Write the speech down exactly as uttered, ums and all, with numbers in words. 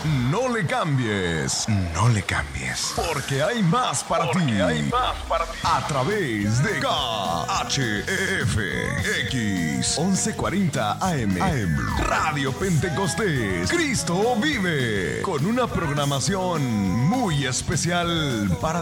No le cambies. No le cambies. Porque hay más para Porque ti. hay más para ti. A través de K H E F X once cuarenta A M. A M. Radio Pentecostés. Cristo vive. Con una programación muy especial para